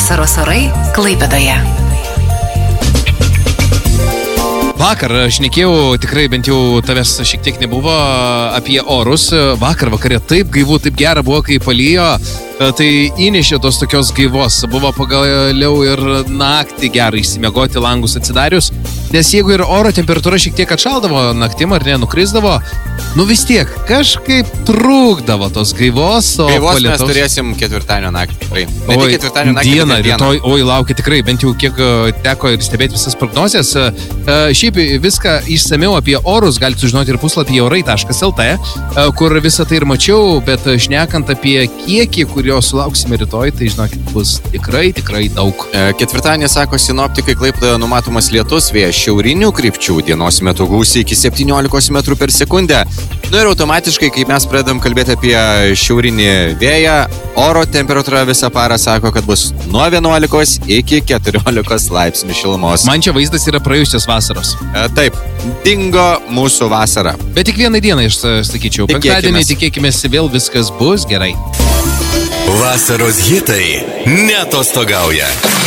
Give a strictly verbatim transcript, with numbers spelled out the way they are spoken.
Vasaros orai Klaipėdoje. Vakar šnekėjau, tikrai bent jau tavęs šiek tiek nebuvo, apie orus. Vakar vakarė taip gaivu, taip gera buvo, kai palijo, tai įnešė tos tokios gaivos. Buvo pagaliau ir naktį gerai išsimiegoti, langus atsidarius. Nes jeigu ir oro temperatūra šiek tiek atšaldavo naktim ar ne, nukrisdavo, nu vis tiek kažkaip trūkdavo tos gaivos. O gaivos lietaus... mes turėsim ketvirtadienio naktį. Tikrai. Ne Oi, tik ketvirtadienio naktį, dieną, bet ir rytoj, oi, laukia tikrai, bent jau kiek teko ir stebėti visas prognozijas. Šiaip viską išsamiau apie orus galite sužinoti ir puslapyje orai taškas el tė, kur visą tai ir mačiau, bet šnekant apie kiekį, kurio sulauksime rytoj, tai žinokit, bus tikrai, tikrai daug. Ketvirtadienį, sako sinoptikai, Klaipėdoje numatomas lietus, vėjas šiaurinių krypčių, dienos metu gūsiai iki septyniolikos metrų per sekundę. Nu ir automatiškai, kai mes pradedam kalbėti apie šiaurinį vėją, oro temperatūra visą parą sako, kad bus nuo vienuolikos iki keturiolikos laipsnių šilumos. Man čia vaizdas yra praėjusios vasaros. E, taip, dingo mūsų vasara. Bet tik vieną dieną, aš sakyčiau, penktadienį tikėkimės vėl viskas bus gerai. Vasaros hitai neatostogauja.